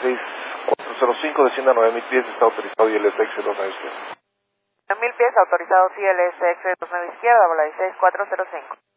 16405, descienda 9000 pies, está autorizado y LSX 29 izquierda. 9000 pies, autorizado, sí, LSX 29 izquierda, bola 16405.